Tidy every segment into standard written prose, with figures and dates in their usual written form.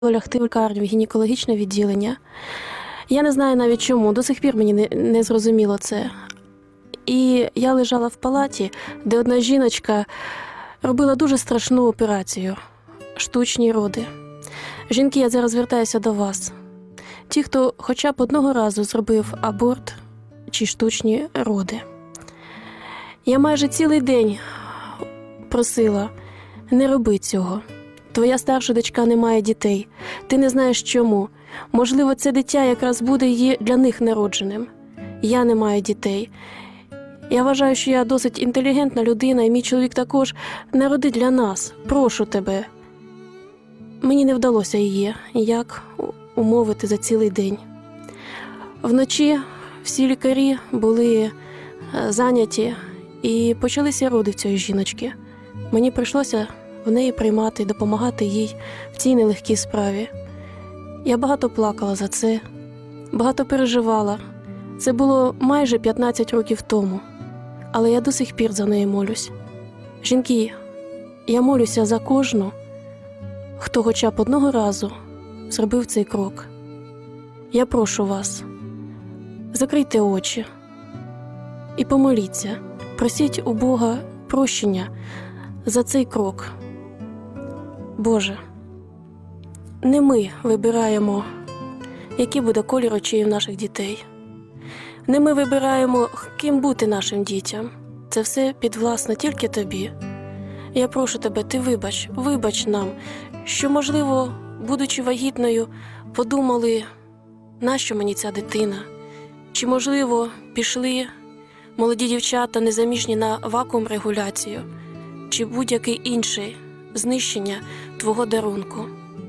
лягти в лікарню, в гінекологічне відділення. Я не знаю навіть чому, до сих пір мені не зрозуміло це. І я лежала в палаті, де одна жіночка робила дуже страшну операцію – штучні роди. Жінки, я зараз звертаюся до вас. Ті, хто хоча б одного разу зробив аборт чи штучні роди. Я майже цілий день просила, не роби цього. Твоя старша дочка не має дітей. Ти не знаєш чому. Можливо, це дитя якраз буде для них народженим. Я не маю дітей. Я вважаю, що я досить інтелігентна людина, і мій чоловік також. Народи для нас. Прошу тебе. Мені не вдалося її ніяк умовити за цілий день. Вночі всі лікарі були зайняті, і почалися роди в цієї жіночки. Мені прийшлося в неї приймати, допомагати їй в цій нелегкій справі. Я багато плакала за це, багато переживала. Це було майже 15 років тому, але я до сих пір за неї молюсь. Жінки, я молюся за кожну, хто хоча б одного разу зробив цей крок. Я прошу вас, закрийте очі і помоліться, просіть у Бога прощення за цей крок. Боже, не ми вибираємо, який буде колір очей у наших дітей. Не ми вибираємо, ким бути нашим дітям. Це все підвласно тільки Тобі. Я прошу Тебе, Ти вибач нам, що, можливо, будучи вагітною, подумали, нащо мені ця дитина? Чи, можливо, пішли молоді дівчата незаміжні на вакуум-регуляцію, чи будь-який інший знищення Твого дарунку.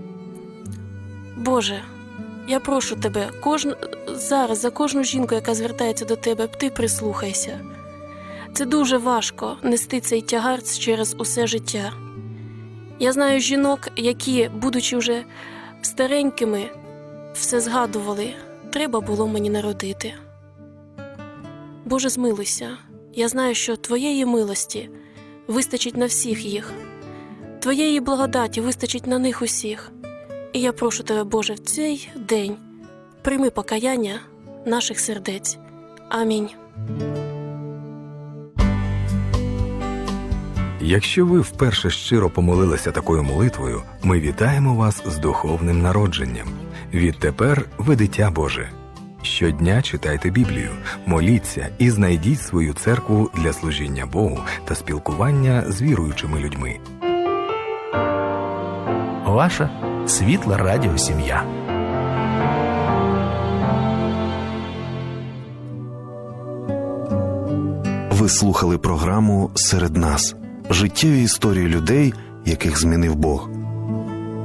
Боже, я прошу Тебе, зараз за кожну жінку, яка звертається до Тебе, Ти прислухайся. Це дуже важко нести цей тягар через усе життя. Я знаю жінок, які, будучи вже старенькими, все згадували, треба було мені народити. Боже, змилуйся, я знаю, що Твоєї милості вистачить на всіх їх. Твоєї благодаті вистачить на них усіх. І я прошу Тебе, Боже, в цей день прийми покаяння наших сердець. Амінь. Якщо ви вперше щиро помолилися такою молитвою, ми вітаємо вас з духовним народженням. Відтепер ви дитя Боже. Щодня читайте Біблію, моліться і знайдіть свою церкву для служіння Богу та спілкування з віруючими людьми. Ваша світла радіосім'я. Ви слухали програму «Серед нас» – життєві історії людей, яких змінив Бог.